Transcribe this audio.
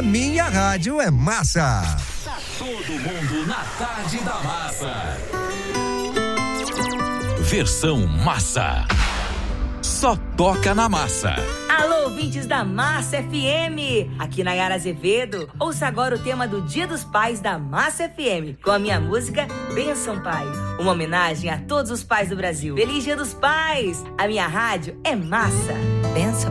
A minha rádio é massa. Tá todo mundo na Tarde da Massa. Versão massa. Só toca na massa. Alô, ouvintes da Massa FM. Aqui na Nayara Azevedo. Ouça agora o tema do Dia dos Pais da Massa FM, com a minha música Bênção Pai. Uma homenagem a todos os pais do Brasil. Feliz Dia dos Pais. A minha rádio é massa. Bênção.